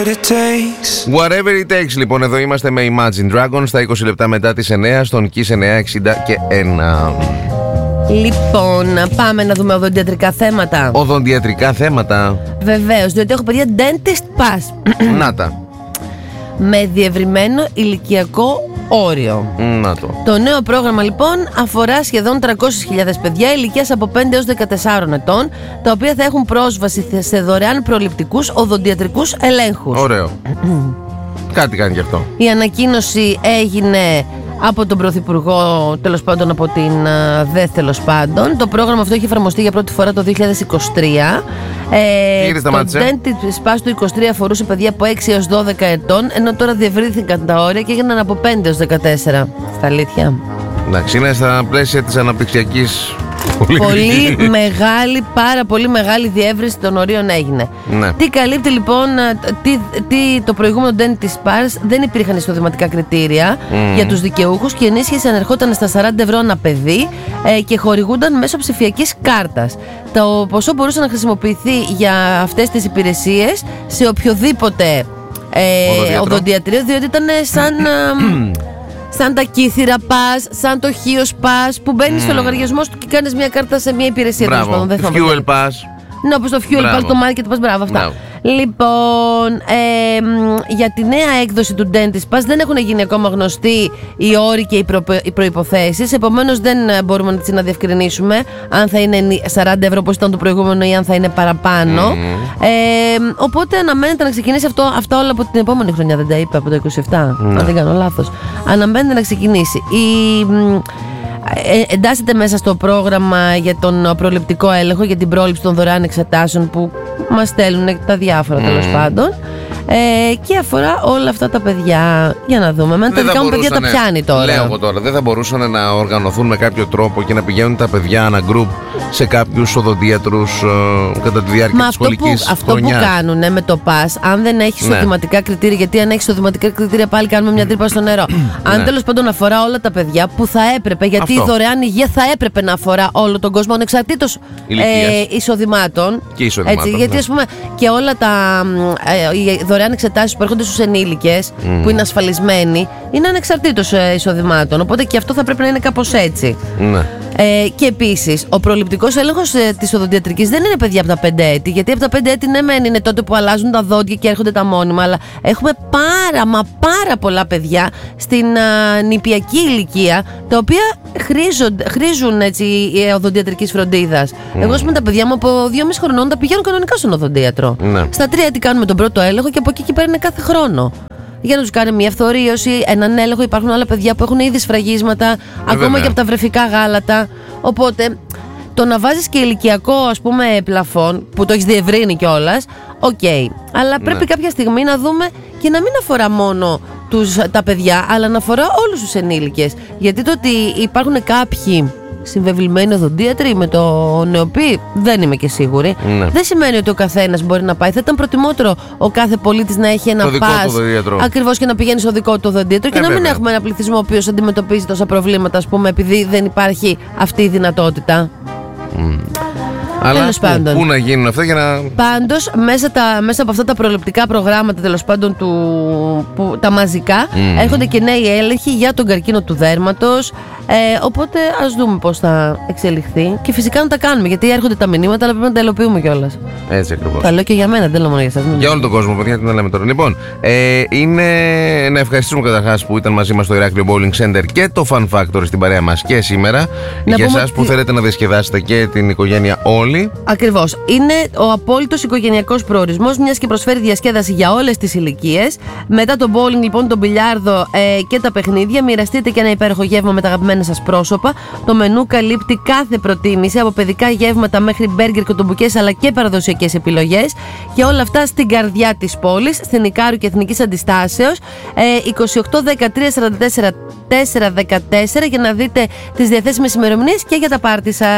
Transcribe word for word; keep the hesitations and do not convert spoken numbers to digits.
it takes. Whatever it takes, λοιπόν, εδώ είμαστε με Imagine Dragons στα είκοσι λεπτά μετά τις εννιά στον Kiss εννιακόσια εξήντα ένα. Λοιπόν, πάμε να δούμε οδοντιατρικά θέματα. Οδοντιατρικά θέματα. Βεβαίως, διότι έχω παιδιά Dentist Pass. Να τα. Με διευρυμένο ηλικιακό όριο. Να το. Το νέο πρόγραμμα λοιπόν αφορά σχεδόν τριακόσιες χιλιάδες παιδιά ηλικίας από πέντε έως δεκατεσσάρων ετών, τα οποία θα έχουν πρόσβαση σε δωρεάν προληπτικούς οδοντιατρικούς ελέγχους. Ωραίο. Κάτι κάνει γι' αυτό. Η ανακοίνωση έγινε από τον Πρωθυπουργό, τέλος πάντων από την ΔΕ, τέλος πάντων. Το πρόγραμμα αυτό έχει εφαρμοστεί για πρώτη φορά το δύο χιλιάδες είκοσι τρία. Ε, το Dentist Pass του είκοσι τρία αφορούσε παιδιά από έξι έως δώδεκα ετών, ενώ τώρα διευρύθηκαν τα όρια και έγιναν από πέντε έως δεκατέσσερα. Στα αλήθεια. Εντάξει, είναι στα πλαίσια της αναπτυξιακής. Πολύ μεγάλη, πάρα πολύ μεγάλη διεύρυνση των ορίων έγινε. Ναι. Τι καλύπτει λοιπόν, τι, τι, το προηγούμενο Dentist Pass δεν υπήρχαν εισοδηματικά κριτήρια mm. για τους δικαιούχους και η ενίσχυση ανερχόταν στα σαράντα ευρώ ανά παιδί ε, και χορηγούνταν μέσω ψηφιακής κάρτας. Το ποσό μπορούσε να χρησιμοποιηθεί για αυτές τις υπηρεσίες σε οποιοδήποτε ε, οδοντιατρίο, διότι ήταν σαν... σαν τα κύθυρα πας, σαν το χίος πας, που μπαίνεις mm. στο λογαριασμό σου και κάνεις μια κάρτα σε μια υπηρεσία. Μπράβο, το fuel pass. Ναι, όπως το fuel pass, το market pass, μπράβο αυτά. No. Λοιπόν, ε, για τη νέα έκδοση του Dentist Pass δεν έχουν γίνει ακόμα γνωστοί οι όροι και οι, προ, οι προϋποθέσεις. Επομένως δεν μπορούμε έτσι να διευκρινίσουμε αν θα είναι σαράντα ευρώ όπως ήταν το προηγούμενο ή αν θα είναι παραπάνω. Mm. Ε, οπότε αναμένεται να ξεκινήσει αυτό, αυτά όλα από την επόμενη χρονιά. Δεν τα είπε από το είκοσι επτά, mm. αν δεν κάνω λάθος. Αναμένεται να ξεκινήσει. Η, Ε, εντάσσεται μέσα στο πρόγραμμα για τον προληπτικό έλεγχο, για την πρόληψη των δωρεάν εξετάσεων που μας στέλνουν τα διάφορα mm. τέλος πάντων, ε, και αφορά όλα αυτά τα παιδιά. Για να δούμε, με τα δικά μου παιδιά τα πιάνει τώρα. Λέω εγώ τώρα, δεν θα μπορούσαν να οργανωθούν με κάποιο τρόπο και να πηγαίνουν τα παιδιά ένα γκρουπ σε κάποιους οδοντίατρους ε, κατά τη διάρκεια της σχολικής αυτό που, αυτό που κάνουν με το pass, αν δεν έχει ναι. εισοδηματικά κριτήρια, γιατί αν έχει εισοδηματικά κριτήρια πάλι κάνουμε μια τρύπα στο νερό. Αν ναι. τέλος πάντων αφορά όλα τα παιδιά που θα έπρεπε, γιατί αυτό. Η δωρεάν υγεία θα έπρεπε να αφορά όλο τον κόσμο ανεξαρτήτως ε, εισοδημάτων. Και εισοδημάτων. Έτσι, γιατί ναι. ας πούμε και όλα τα ε, οι δωρεάν εξετάσεις που έρχονται στους ενήλικες, mm. που είναι ασφαλισμένοι, είναι ανεξαρτήτως ε, εισοδημάτων. Οπότε και αυτό θα πρέπει να είναι κάπως έτσι. Ναι. Ε, και επίσης, ο προληπτικός έλεγχος ε, της οδοντιατρικής δεν είναι παιδιά από τα πέντε έτη. Γιατί από τα πέντε έτη, ναι, μεν είναι τότε που αλλάζουν τα δόντια και έρχονται τα μόνιμα. Αλλά έχουμε πάρα μα πάρα πολλά παιδιά στην α, νηπιακή ηλικία, τα οποία χρήζουν, χρήζουν έτσι, ε, οδοντιατρικής φροντίδας. Mm. Εγώ, ας πούμε, τα παιδιά μου από δυόμισι χρονών τα πηγαίνουν κανονικά στον οδοντίατρο. Ναι. Στα τρία έτη κάνουμε τον πρώτο έλεγχο και από εκεί και πέρα είναι κάθε χρόνο. Για να τους κάνει μια φθορίωση, έναν έλεγχο. Υπάρχουν άλλα παιδιά που έχουν ήδη σφραγίσματα, ε, ακόμα βέβαια. Και από τα βρεφικά γάλατα. Οπότε, το να βάζεις και ηλικιακό, ας πούμε, πλαφόν, που το έχεις διευρύνει κιόλας, οκ. Okay. Αλλά ναι. πρέπει κάποια στιγμή να δούμε και να μην αφορά μόνο τους, τα παιδιά, αλλά να αφορά όλους τους ενήλικες. Γιατί το ότι υπάρχουν κάποιοι συμβεβλημένοι οδοντίατροι με το νεοπή, δεν είμαι και σίγουρη. Ναι. Δεν σημαίνει ότι ο καθένας μπορεί να πάει. Θα ήταν προτιμότερο ο κάθε πολίτης να έχει ένα πας ακριβώς και να πηγαίνει στο δικό του οδοντίατρο, ε, και να βέβαια. Μην έχουμε ένα πληθυσμό ο οποίος αντιμετωπίζει τόσα προβλήματα, ας πούμε, επειδή δεν υπάρχει αυτή η δυνατότητα. Mm. Αλλά πού, πού να γίνουν αυτά για να... Πάντως μέσα, τα, μέσα από αυτά τα προληπτικά προγράμματα, τέλος πάντων, του, που, τα μαζικά, mm. έρχονται και νέοι έλεγχοι για τον καρκίνο του δέρματος. Ε, οπότε ας δούμε πώς θα εξελιχθεί. Και φυσικά να τα κάνουμε, γιατί έρχονται τα μηνύματα, αλλά πρέπει να τα υλοποιούμε κιόλας. Έτσι ακριβώς. Τα λέω και για μένα, δεν λέω μόνο για εσάς. Για όλο τον κόσμο, παιδιά, τι να λέμε τώρα. Λοιπόν, ε, είναι να ευχαριστήσουμε καταρχάς που ήταν μαζί μας στο Ηράκλειο Bowling Center και το Fun Factory στην παρέα μας και σήμερα. Να για εσάς που θέλετε να διασκεδάσετε και την οικογένεια όλη. Ακριβώς. Είναι ο απόλυτος οικογενειακός προορισμός, μιας και προσφέρει διασκέδαση για όλες τις ηλικίες. Μετά το bowling, λοιπόν, τον μπιλιάρδο ε, και τα παιχνίδια, μοιραστείτε και ένα υπέροχο γεύμα με τα αγαπημένα σας πρόσωπα. Το μενού καλύπτει κάθε προτίμηση, από παιδικά γεύματα μέχρι μπέργκερ, κοτομπουκές, αλλά και παραδοσιακές επιλογές. Και όλα αυτά στην καρδιά της πόλης, στην Ικάρου και Εθνικής Αντιστάσεως, ε, είκοσι οκτώ δεκατρία σαράντα τέσσερα τετρακόσια δεκατέσσερα, για να δείτε τις διαθέσιμες ημερομηνίες και για τα πάρτι σας.